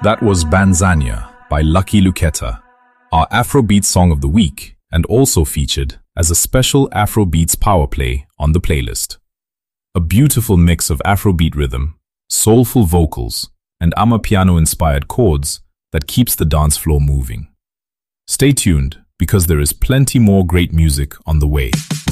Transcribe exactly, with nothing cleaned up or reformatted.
That was Banzania by Lucky Luchetta, our Afrobeat song of the week, and also featured as a special Afrobeats power play on the playlist. A beautiful mix of Afrobeat rhythm, soulful vocals, and Amapiano-inspired chords that keeps the dance floor moving. Stay tuned, because there is plenty more great music on the way.